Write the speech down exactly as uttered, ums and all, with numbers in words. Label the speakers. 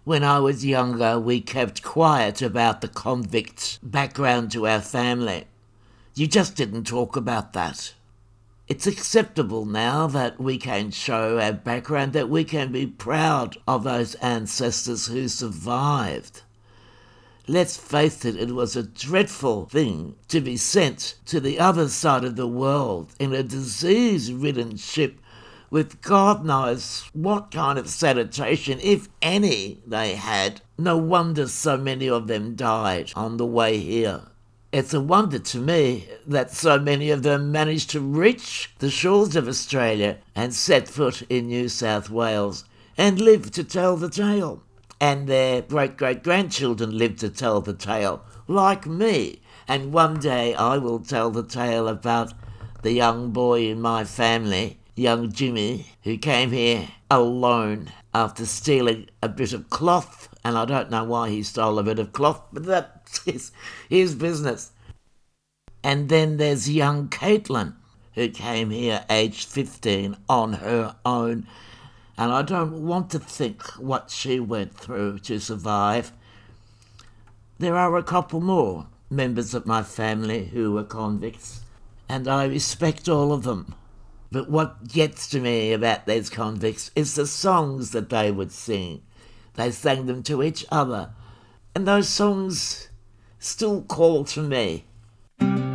Speaker 1: When I was younger, we kept quiet about the convict background to our family. You just didn't talk about that. It's acceptable now that we can show our background, that we can be proud of those ancestors who survived. Let's face it, it was a dreadful thing to be sent to the other side of the world in a disease-ridden ship with God knows what kind of sanitation, if any, they had. No wonder so many of them died on the way here. It's a wonder to me that so many of them managed to reach the shores of Australia and set foot in New South Wales and live to tell the tale. And their great-great-grandchildren live to tell the tale, like me. And one day I will tell the tale about the young boy in my family, young Jimmy, who came here alone after stealing a bit of cloth. And I don't know why he stole a bit of cloth, but that's his, his business. And then there's young Caitlin, who came here aged fifteen on her own. And I don't want to think what she went through to survive. There are a couple more members of my family who were convicts, and I respect all of them. But what gets to me about these convicts is the songs that they would sing. They sang them to each other, and those songs still call to me.